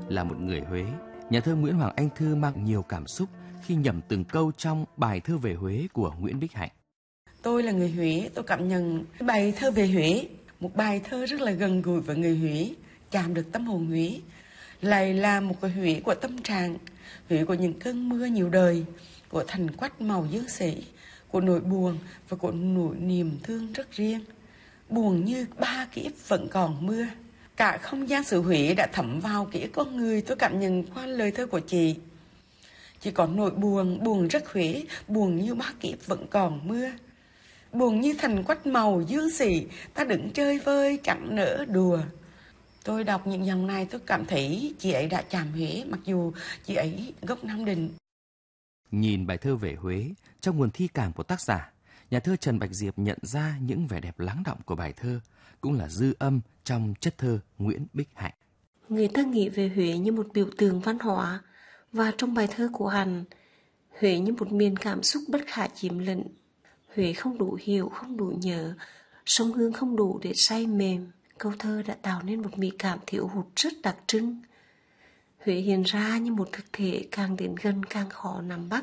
Là một người Huế, nhà thơ Nguyễn Hoàng Anh Thư mang nhiều cảm xúc khi nhẩm từng câu trong bài thơ về Huế của Nguyễn Bích Hạnh. Tôi là người Huế, tôi cảm nhận bài thơ về Huế, một bài thơ rất là gần gũi với người Huế, chạm được tâm hồn Huế. Lại là một cái Huế của tâm trạng, Huế của những cơn mưa nhiều đời, của thành quách màu dương sĩ, của nỗi buồn và của nỗi niềm thương rất riêng. Buồn như 3 kiếp vẫn còn mưa. Cả không gian xứ Huế đã thấm vào ký ức con người tôi cảm nhận qua lời thơ của chị. Chỉ có nỗi buồn, buồn rất Huế, buồn như 3 kiếp vẫn còn mưa. Buồn như thành quách màu dương xỉ, ta đứng chơi vơi chẳng nỡ đùa. Tôi đọc những dòng này tôi cảm thấy chị ấy đã chạm Huế, mặc dù chị ấy gốc Nam Định. Nhìn bài thơ về Huế, trong nguồn thi cảm của tác giả, nhà thơ Trần Bạch Diệp nhận ra những vẻ đẹp lắng đọng của bài thơ, cũng là dư âm trong chất thơ Nguyễn Bích Hạnh. Người ta nghĩ về Huế như một biểu tượng văn hóa, và trong bài thơ của Hạnh, Huế như một miền cảm xúc bất khả chiếm lĩnh. Huế không đủ hiểu, không đủ nhớ, sông Hương không đủ để say mềm. Câu thơ đã tạo nên một mỹ cảm thiếu hụt rất đặc trưng. Huế hiện ra như một thực thể càng đến gần càng khó nắm bắt.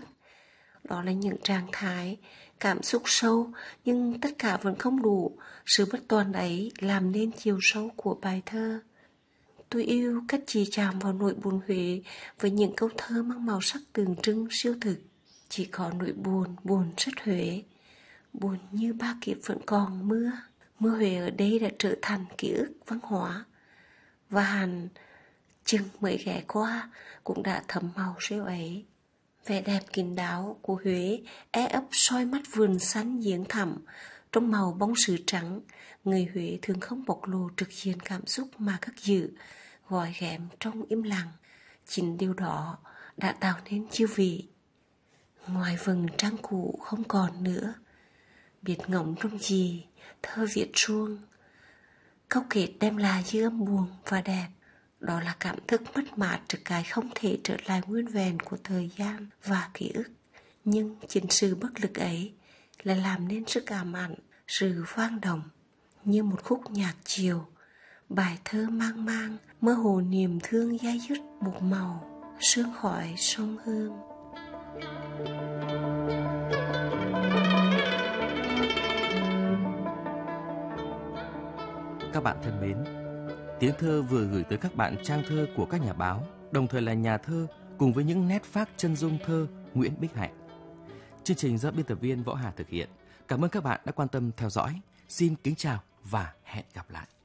Đó là những trạng thái, cảm xúc sâu, nhưng tất cả vẫn không đủ. Sự bất toàn ấy làm nên chiều sâu của bài thơ. Tôi yêu cách chị chạm vào nỗi buồn Huế với những câu thơ mang màu sắc tượng trưng siêu thực. Chỉ có nỗi buồn, buồn rất Huế. Buồn như 3 kiếp vẫn còn mưa. Mưa Huế ở đây đã trở thành ký ức văn hóa. Và Hạnh chừng mới ghé qua cũng đã thấm màu rêu ấy. Vẻ đẹp kín đáo của Huế ấp soi mắt vườn xanh giếng thẳm. Trong màu bông sứ trắng, người Huế thường không bộc lộ trực diện cảm xúc mà cất giữ, gói ghém trong im lặng. Chính điều đó đã tạo nên chiêu vị. Ngoài vầng trăng cũ không còn nữa, biết ngóng trong gì, thơ viết suông. Câu kết đem lại dư âm buồn và đẹp. Đó là cảm thức mất mát trước cái không thể trở lại nguyên vẹn của thời gian và ký ức. Nhưng chính sự bất lực ấy là làm nên sức ám ảnh, sự vang động. Như một khúc nhạc chiều, bài thơ mang mang, mơ hồ niềm thương dai dứt một màu, sương khói sông Hương. Các bạn thân mến, tiếng thơ vừa gửi tới các bạn trang thơ của các nhà báo, đồng thời là nhà thơ cùng với những nét phác chân dung thơ Nguyễn Bích Hạnh. Chương trình do biên tập viên Võ Hà thực hiện. Cảm ơn các bạn đã quan tâm theo dõi. Xin kính chào và hẹn gặp lại.